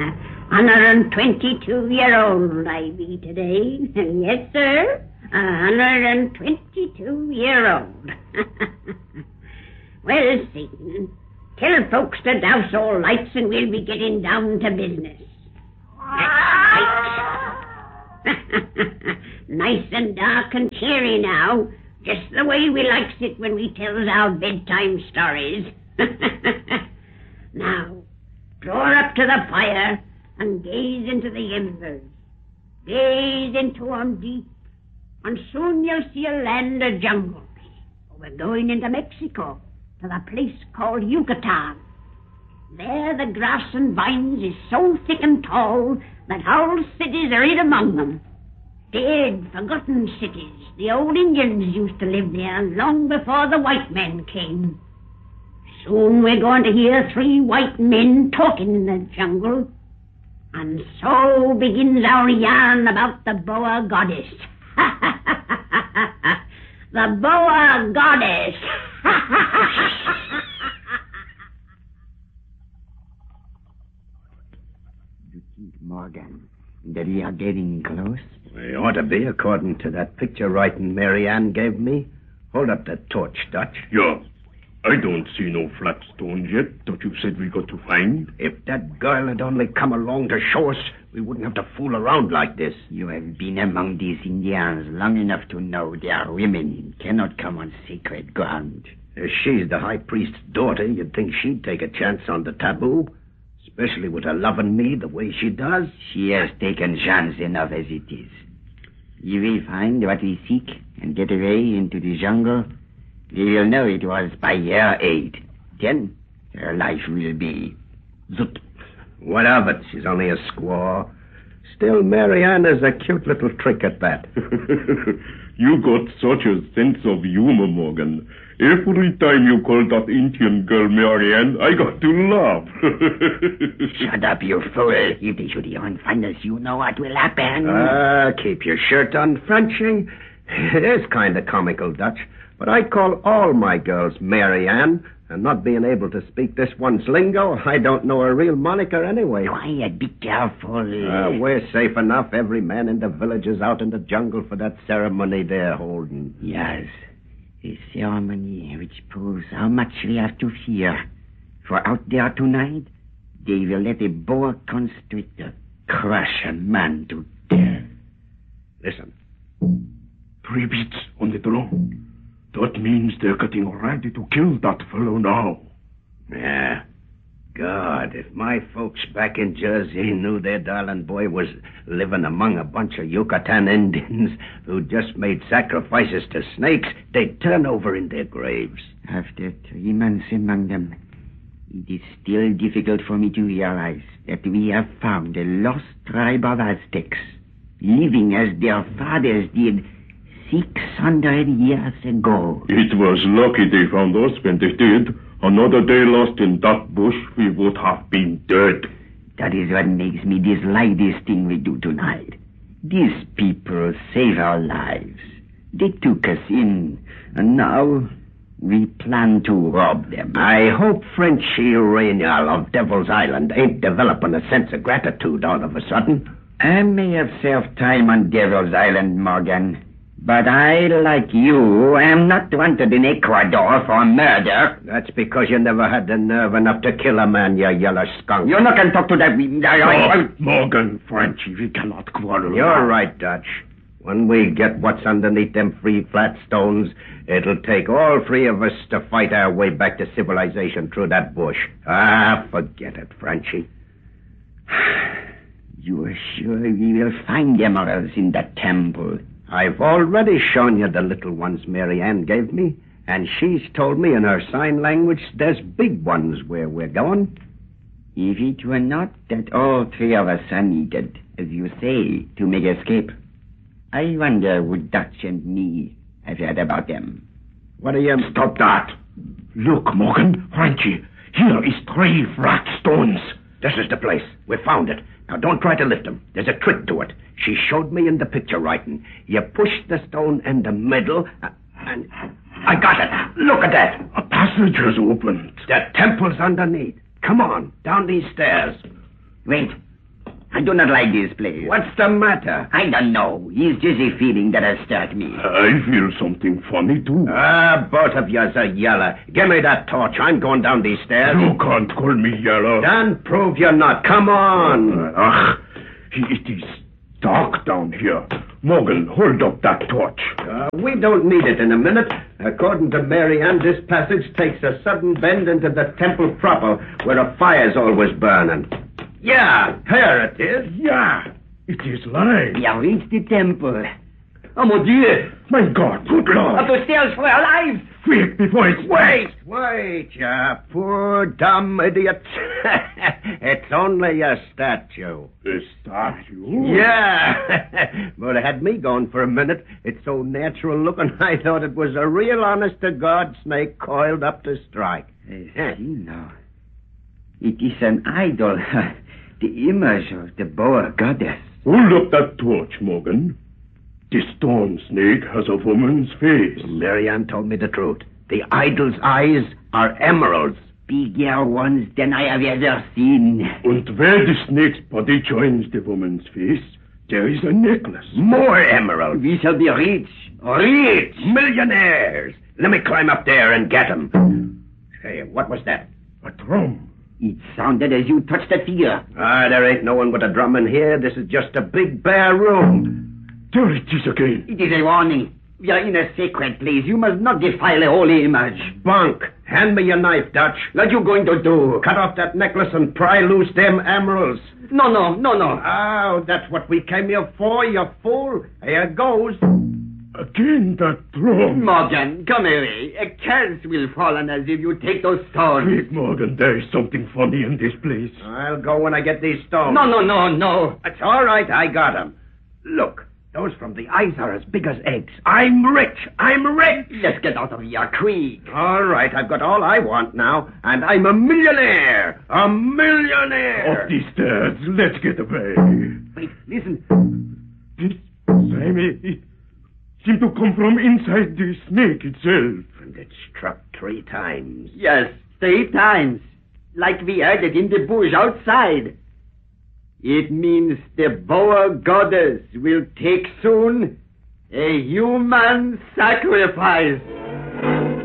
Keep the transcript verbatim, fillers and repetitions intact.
one hundred twenty-two-year-old I be today. Yes, sir. one hundred twenty-two-year-old. Well, Satan, tell folks to douse all lights and we'll be getting down to business. Nice and dark and cheery now, just the way we likes it when we tells our bedtime stories. Now, draw up to the fire and gaze into the embers. Gaze into 'em deep, and soon you'll see a land of jungles. We're going into Mexico, to the place called Yucatan. There the grass and vines is so thick and tall that whole cities are hid among them. Dead, forgotten cities. The old Indians used to live there long before the white men came. Soon we're going to hear three white men talking in the jungle. And so begins our yarn about the Boa Goddess. The Boa Goddess. You think, Morgan, that we are getting close? We ought to be, according to that picture writing Mary Ann gave me. Hold up that torch, Dutch. Yeah. I don't see no flat stones yet that you said we got to find. If that girl had only come along to show us, we wouldn't have to fool around like this. You have been among these Indians long enough to know they are women and cannot come on sacred ground. If she's the high priest's daughter, you'd think she'd take a chance on the taboo. Especially with her loving me the way she does. She has taken chance enough as it is. You will find what we seek and get away into the jungle. We will know it was by your aid. Then her life will be... Zut. What of it? She's only a squaw. Still, Mary Ann is a cute little trick at that. You got such a sense of humor, Morgan. Every time you call that Indian girl Mary Ann, I got to laugh. Shut up, you fool. If they should even find us, you know what will happen. Ah, uh, keep your shirt on, Frenchie. It is kind of comical, Dutch. But I call all my girls Mary Ann, and not being able to speak this one's lingo, I don't know her real moniker anyway. Quiet, be careful. Uh, we're safe enough. Every man in the village is out in the jungle for that ceremony they're holding. Yes, a ceremony which proves how much we have to fear. For out there tonight, they will let a boa constrictor crush a man to death. Listen. Three beats on the drum. That means they're getting ready to kill that fellow now. Yeah. God, if my folks back in Jersey knew their darling boy was living among a bunch of Yucatan Indians who just made sacrifices to snakes, they'd turn over in their graves. After three months among them, it is still difficult for me to realize that we have found a lost tribe of Aztecs, living as their fathers did Six hundred years ago. It was lucky they found us when they did. Another day lost in that bush, we would have been dead. That is what makes me dislike this thing we do tonight. These people save our lives. They took us in, and now we plan to rob them. I hope Frenchie Raynal of Devil's Island ain't developing a sense of gratitude all of a sudden. I may have served time on Devil's Island, Morgan. But I, like you, am not wanted in Ecuador for murder. That's because you never had the nerve enough to kill a man, you yellow skunk. You're not going to talk to that... Oh, Morgan, Frenchie, we cannot quarrel. You're right, Dutch. When we get what's underneath them three flat stones, it'll take all three of us to fight our way back to civilization through that bush. Ah, forget it, Frenchie. You are sure we will find emeralds in that temple? I've already shown you the little ones Mary Ann gave me, and she's told me in her sign language there's big ones where we're going. If it were not that all three of us are needed, as you say, to make escape, I wonder would Dutch and me have heard about them. What do you... Stop that! Look, Morgan, Frenchie, here is three flat stones. This is the place. We found it. Now, don't try to lift them. There's a trick to it. She showed me in the picture writing. You push the stone in the middle, uh, and... I got it. Look at that. A passage has opened. The temple's underneath. Come on, down these stairs. Wait. I do not like this place. What's the matter? I don't know. It's just a feeling that has struck me. I feel something funny, too. Ah, both of yous are yellow. Give me that torch. I'm going down these stairs. You can't call me yellow. Then prove you're not. Come on. Ach, it is dark down here. Morgan, hold up that torch. Uh, we don't need it in a minute. According to Mary Ann, this passage takes a sudden bend into the temple proper, where a fire's always burning. Yeah, here it is. Yeah, it is light. We have reached the temple. Oh, mon Dieu! My God, good Lord. Up the stairs for our lives! Quick, before it's... Wait, wait, you poor dumb idiot. It's only a statue. A statue? Yeah, but it had me going for a minute. It's so natural looking, I thought it was a real honest-to-God snake coiled up to strike. I see now. It is an idol, the image of the Boer goddess. Hold up that torch, Morgan. The stone snake has a woman's face. Mary Ann told me the truth. The idol's eyes are emeralds. Bigger ones than I have ever seen. And where the snake's body joins the woman's face, there is a necklace. More emeralds. We shall be rich. Rich! Millionaires! Let me climb up there and get them. Hey, what was that? A drum. It sounded as you touched that figure. Ah, there ain't no one with a drum in here. This is just a big bare room. There it is again. It is a warning. We are in a sacred place. You must not defile a holy image. Bunk! Hand me your knife, Dutch. What you going to do? Cut off that necklace and pry loose them emeralds. No, no, no, no. Oh, that's what we came here for, you fool. Here goes. Again, that drum. Morgan, come away. A curse will fall on us if you take those stones. Quick, Morgan, there is something funny in this place. I'll go when I get these stones. No, no, no, no. It's all right, I got 'em. Look, those from the eyes are as big as eggs. I'm rich. I'm rich. Let's get out of here, quick. All right, I've got all I want now, and I'm a millionaire. A millionaire. Up these stairs. Let's get away. Wait, listen. This slimy, it seemed to come from inside the snake itself. And it struck three times. Yes, three times. Like we heard it in the bush outside. It means the Boer goddess will take soon a human sacrifice.